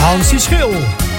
Hansie Schil.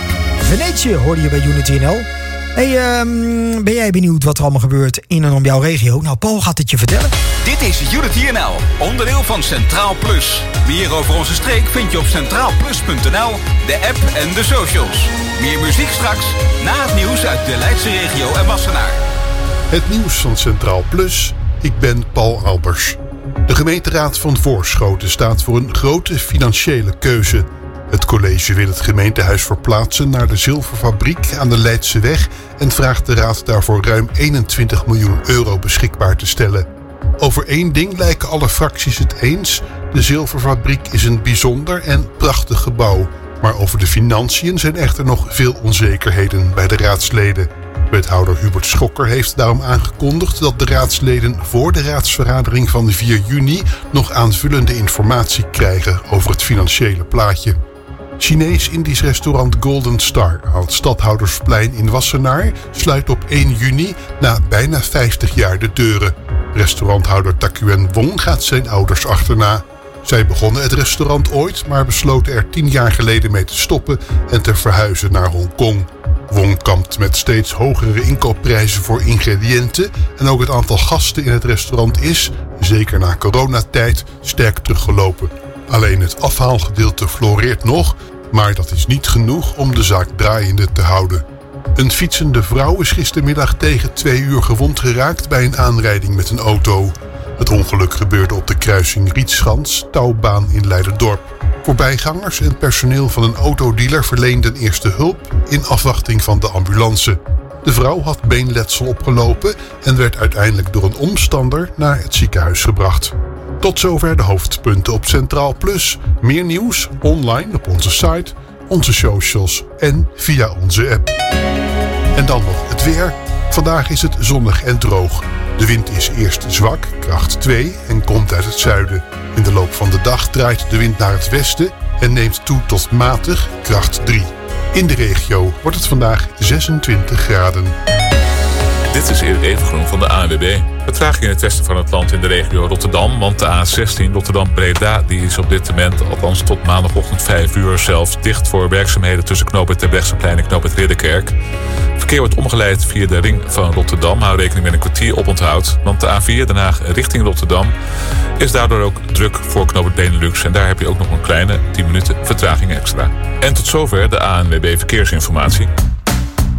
Venetië hoorde je bij Unity NL. Hey, ben jij benieuwd wat er allemaal gebeurt in en om jouw regio? Nou, Paul gaat het je vertellen. Dit is Unity NL, onderdeel van Centraal Plus. Meer over onze streek vind je op centraalplus.nl, de app en de socials. Meer muziek straks, na het nieuws uit de Leidse regio en Wassenaar. Het nieuws van Centraal Plus. Ik ben Paul Albers. De gemeenteraad van Voorschoten staat voor een grote financiële keuze. Het college wil het gemeentehuis verplaatsen naar de zilverfabriek aan de Leidseweg en vraagt de raad daarvoor ruim 21 miljoen euro beschikbaar te stellen. Over één ding lijken alle fracties het eens. De zilverfabriek is een bijzonder en prachtig gebouw. Maar over de financiën zijn echter nog veel onzekerheden bij de raadsleden. Wethouder Hubert Schokker heeft daarom aangekondigd dat de raadsleden voor de raadsvergadering van 4 juni nog aanvullende informatie krijgen over het financiële plaatje. Chinees-Indisch restaurant Golden Star aan het Stadhoudersplein in Wassenaar sluit op 1 juni na bijna 50 jaar de deuren. Restauranthouder Takuen Wong gaat zijn ouders achterna. Zij begonnen het restaurant ooit, maar besloten er 10 jaar geleden mee te stoppen en te verhuizen naar Hongkong. Wong kampt met steeds hogere inkoopprijzen voor ingrediënten en ook het aantal gasten in het restaurant is, zeker na coronatijd, sterk teruggelopen. Alleen het afhaalgedeelte floreert nog, maar dat is niet genoeg om de zaak draaiende te houden. Een fietsende vrouw is gistermiddag tegen 2 uur gewond geraakt bij een aanrijding met een auto. Het ongeluk gebeurde op de kruising Rietschans, Touwbaan in Leiderdorp. Voorbijgangers en personeel van een autodealer verleenden eerste hulp in afwachting van de ambulance. De vrouw had beenletsel opgelopen en werd uiteindelijk door een omstander naar het ziekenhuis gebracht. Tot zover de hoofdpunten op Centraal Plus. Meer nieuws online op onze site, onze socials en via onze app. En dan nog het weer. Vandaag is het zonnig en droog. De wind is eerst zwak, kracht 2 en komt uit het zuiden. In de loop van de dag draait de wind naar het westen en neemt toe tot matig, kracht 3. In de regio wordt het vandaag 26 graden. Dit is Erik Evengroen van de ANWB. Vertraging in het westen van het land in de regio Rotterdam. Want de A16 Rotterdam-Breda die is op dit moment, althans tot maandagochtend 5 uur zelfs, dicht voor werkzaamheden tussen knooppunt Terbrechtseplein en knooppunt Ridderkerk. Verkeer wordt omgeleid via de ring van Rotterdam. Hou rekening met een kwartier oponthoud. Want de A4 Den Haag richting Rotterdam is daardoor ook druk voor knooppunt Benelux. En daar heb je ook nog een kleine 10 minuten vertraging extra. En tot zover de ANWB Verkeersinformatie.